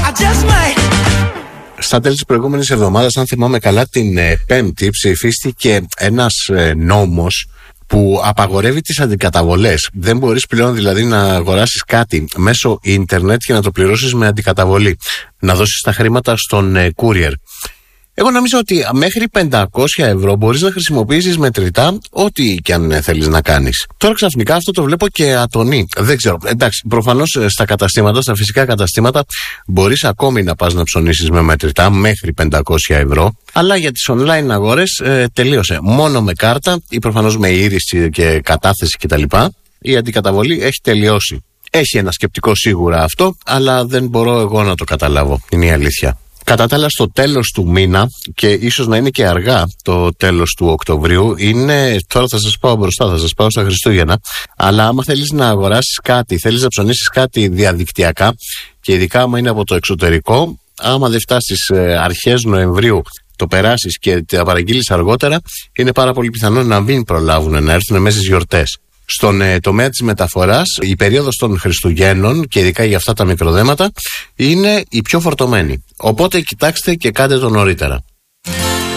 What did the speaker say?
Στα τέλη της προηγούμενης εβδομάδας, αν θυμάμαι καλά, την Πέμπτη ψηφίστηκε ένας νόμος που απαγορεύει τις αντικαταβολές. Δεν μπορείς πλέον δηλαδή να αγοράσεις κάτι μέσω ίντερνετ και να το πληρώσεις με αντικαταβολή, να δώσεις τα χρήματα στον courier. Εγώ νομίζω ότι μέχρι 500 ευρώ μπορείς να χρησιμοποιήσεις μετρητά ό,τι και αν θέλεις να κάνεις. Τώρα ξαφνικά αυτό το βλέπω και ατονεί. Δεν ξέρω. Εντάξει, προφανώς στα καταστήματα, στα φυσικά καταστήματα, μπορείς ακόμη να πας να ψωνίσεις με μετρητά μέχρι 500 ευρώ. Αλλά για τις online αγορές τελείωσε. Μόνο με κάρτα ή προφανώς με ήρηση και κατάθεση κτλ. Η αντικαταβολή έχει τελειώσει. Έχει ένα σκεπτικό σίγουρα αυτό, αλλά δεν μπορώ εγώ να το καταλάβω. Είναι η αλήθεια. Κατά τα άλλα, στο τέλος του μήνα, και ίσως να είναι και αργά το τέλος του Οκτωβρίου, είναι, τώρα θα σας πάω μπροστά, θα σας πάω στα Χριστούγεννα, αλλά άμα θέλεις να αγοράσεις κάτι, θέλεις να ψωνίσεις κάτι διαδικτυακά, και ειδικά άμα είναι από το εξωτερικό, άμα δεν φτάσεις αρχές Νοεμβρίου, το περάσεις και τα παραγγείλεις αργότερα, είναι πάρα πολύ πιθανό να μην προλάβουν να έρθουν μέσα στις γιορτές. Στον τομέα της μεταφοράς, η περίοδος των Χριστουγέννων και ειδικά για αυτά τα μικροδέματα είναι η πιο φορτωμένη. Οπότε κοιτάξτε και κάντε το νωρίτερα.